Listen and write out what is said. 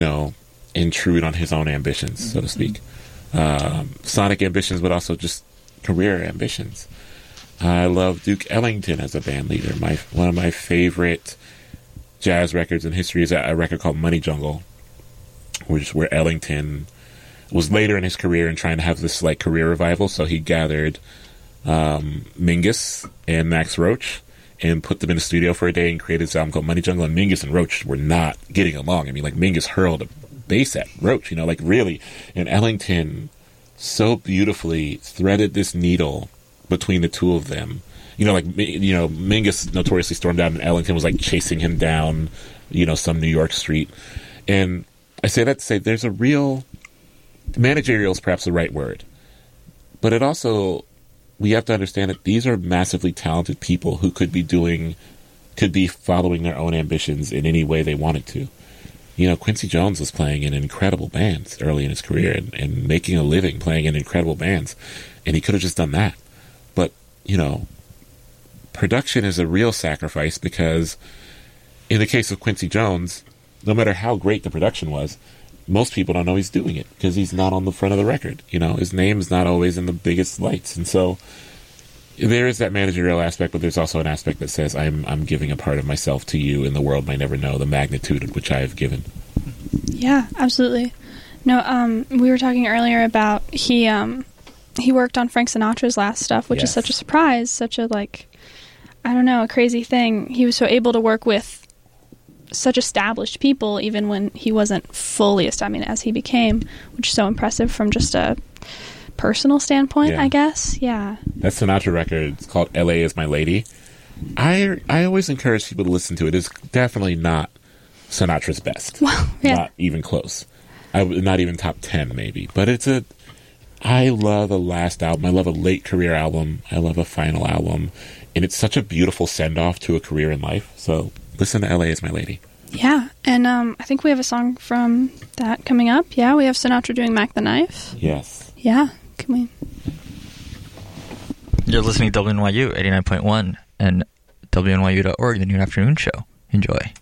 intrude on his own ambitions, so to speak. Sonic ambitions, but also just career ambitions. I love Duke Ellington as a band leader. One of my favorite jazz records in history is a record called Money Jungle, where Ellington was later in his career and trying to have this like career revival. So he gathered Mingus and Max Roach and put them in the studio for a day and created this album called Money Jungle. And Mingus and Roach were not getting along. I mean, like Mingus hurled a bass at Roach, like really. And Ellington so beautifully threaded this needle between the two of them. Mingus notoriously stormed out and Ellington was like chasing him down, some New York street. And I say that to say there's a real managerial is perhaps the right word, but it also, we have to understand that these are massively talented people who could be following their own ambitions in any way they wanted to. Quincy Jones was playing in incredible bands early in his career and making a living playing in incredible bands, and he could have just done that. But production is a real sacrifice, because in the case of Quincy Jones, no matter how great the production was, most people don't know he's doing it because he's not on the front of the record. His name's not always in the biggest lights. And so there is that managerial aspect, but there's also an aspect that says I'm giving a part of myself to you, and the world might never know the magnitude at which I have given. Yeah, absolutely. No, we were talking earlier about he worked on Frank Sinatra's last stuff, which is such a surprise, such a a crazy thing. He was so able to work with such established people, even when he wasn't fully established, as he became, which is so impressive from just a personal standpoint, I guess. Yeah. That Sinatra record, it's called L.A. is My Lady. I always encourage people to listen to it. It's definitely not Sinatra's best. Well, yeah. Not even close. Not even top 10, maybe. But I love a last album. I love a late career album. I love a final album. And it's such a beautiful send-off to a career in life. So listen to L.A. is My Lady. Yeah, and I think we have a song from that coming up. Yeah, we have Sinatra doing Mac the Knife. Yes. Yeah, can we? You're listening to WNYU 89.1 and WNYU.org, the Noon Afternoon Show. Enjoy.